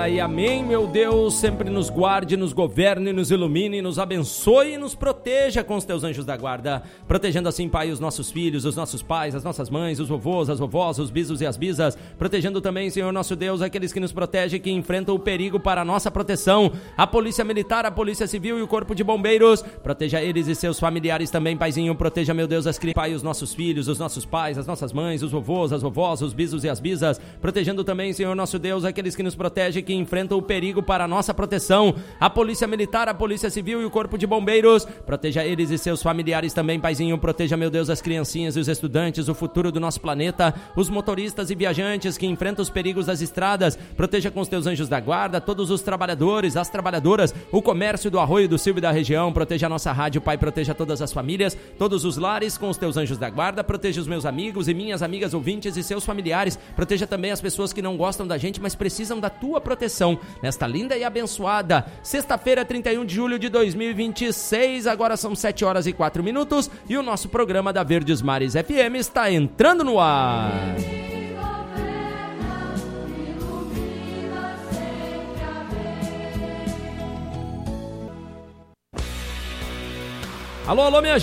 aleluia e amém, meu Deus, sempre nos guarde, nos governe, nos ilumine, nos abençoe e nos proteja com os teus anjos da guarda, protegendo assim, Pai, os nossos filhos, os nossos pais, as nossas mães, os vovôs, as vovós, os bisos e as bisas, protegendo também, Senhor nosso Deus, aqueles que nos protegem, que enfrentam o perigo para a nossa proteção, a Polícia Militar, a Polícia Civil e o Corpo de Bombeiros, proteja eles e seus familiares também, Paizinho, proteja, meu Deus, as crianças, Pai, os nossos filhos, os nossos pais, as nossas mães, os vovôs, as vovós, os bisos e as bisas, protegendo também, Senhor nosso Deus, aqueles que nos protegem, que enfrentam o perigo para a nossa proteção, a Polícia Militar, a Polícia Civil e o Corpo de Bombeiros, proteja eles e seus familiares também, Paizinho, proteja, meu Deus, as criancinhas e os estudantes, o futuro do nosso planeta, os motoristas e viajantes que enfrentam os perigos das estradas, proteja com os teus anjos da guarda, todos os trabalhadores, as trabalhadoras, o comércio do Arroio do Silva e da região, proteja a nossa rádio, Pai, proteja todas as famílias, todos os lares com os teus anjos da guarda, proteja os meus amigos e minhas amigas ouvintes e seus familiares, proteja também as pessoas que não gostam da gente, mas precisam da tua proteção, nesta linda e abençoada sexta-feira, 31 de julho de 2026, agora são 7 horas e 4 minutos e o nosso programa da Verdes Mares FM está entrando no ar. Alô, alô, minha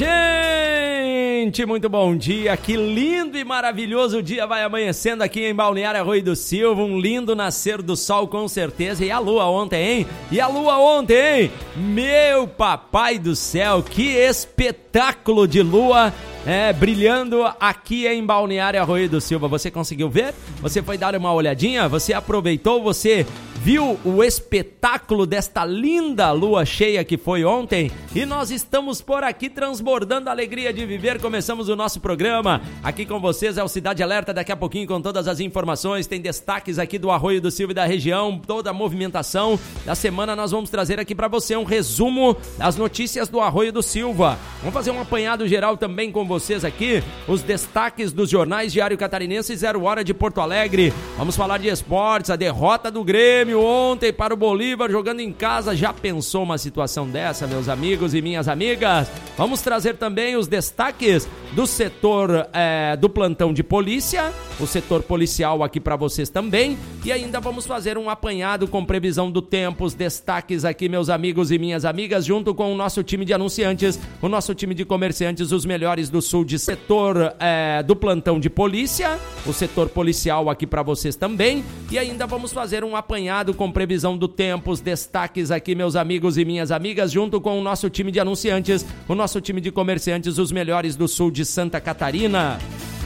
gente! Muito bom dia, que lindo e maravilhoso dia vai amanhecendo aqui em Balneário Arroio do Silva, um lindo nascer do sol com certeza, e a lua ontem, hein? E a lua ontem, hein? Meu papai do céu, que espetáculo de lua! Brilhando aqui em Balneário Arroio do Silva. Você conseguiu ver? Você foi dar uma olhadinha? Você aproveitou? Você viu o espetáculo desta linda lua cheia que foi ontem? E nós estamos por aqui transbordando a alegria de viver. Começamos o nosso programa. Aqui com vocês é o Cidade Alerta. Daqui a pouquinho com todas as informações. Tem destaques aqui do Arroio do Silva e da região. Toda a movimentação da semana nós vamos trazer aqui para você um resumo das notícias do Arroio do Silva. Vamos fazer um apanhado geral também com vocês aqui, os destaques dos jornais Diário Catarinense e 0 Hora de Porto Alegre. Vamos falar de esportes, a derrota do Grêmio ontem para o Bolívar jogando em casa. Já pensou uma situação dessa, meus amigos e minhas amigas? Vamos trazer também os destaques do setor do plantão de polícia, o setor policial aqui para vocês também, e ainda vamos fazer um apanhado com previsão do tempo, os destaques aqui, meus amigos e minhas amigas, junto com o nosso time de anunciantes, o nosso time de comerciantes, os melhores do sul de setor do plantão de polícia, o setor policial aqui para vocês também, e ainda vamos fazer um apanhado com previsão do tempo, os destaques aqui, meus amigos e minhas amigas, junto com o nosso time de anunciantes, o nosso time de comerciantes, os melhores do sul de Santa Catarina.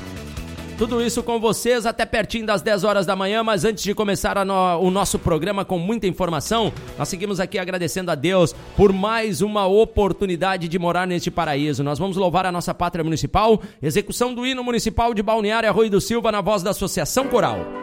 Tudo isso com vocês até pertinho das 10 horas da manhã, mas antes de começar o nosso programa com muita informação, nós seguimos aqui agradecendo a Deus por mais uma oportunidade de morar neste paraíso. Nós vamos louvar a nossa pátria municipal, execução do hino municipal de Balneário Arroio do Silva na voz da Associação Coral.